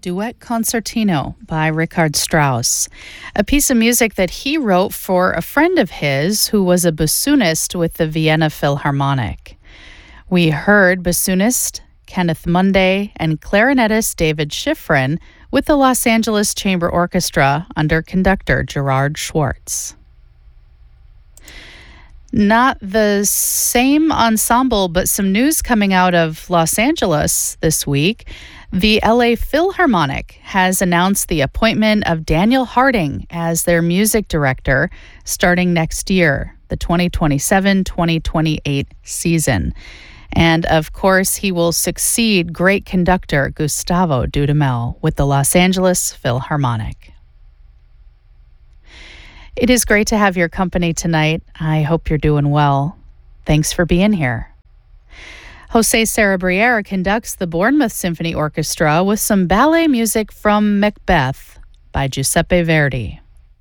Duet Concertino by Richard Strauss, a piece of music that he wrote for a friend of his who was a bassoonist with the Vienna Philharmonic. We heard bassoonist Kenneth Munday and clarinetist David Schifrin with the Los Angeles Chamber Orchestra under conductor Gerard Schwartz. Not the same ensemble, but some news coming out of Los Angeles this week. The LA Philharmonic has announced the appointment of Daniel Harding as their music director starting next year, the 2027-2028 season. And of course, he will succeed great conductor Gustavo Dudamel with the Los Angeles Philharmonic. It is great to have your company tonight. I hope you're doing well. Thanks for being here. Jose Sarabriere conducts the Bournemouth Symphony Orchestra with some ballet music from Macbeth by Giuseppe Verdi.